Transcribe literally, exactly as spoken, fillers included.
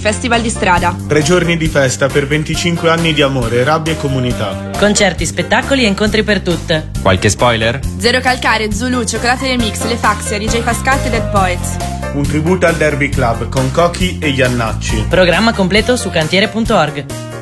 festival di strada. Tre giorni di festa per venticinque anni di amore, rabbia e comunità. Concerti, spettacoli e incontri per tutte. Qualche spoiler? Zero Calcare, Zulu, Cioccolate Remix, Le Faxia, D J Fascat e Dead Poets. Un tributo al Derby Club con Cochi e Iannacci. Programma completo su cantiere punto org.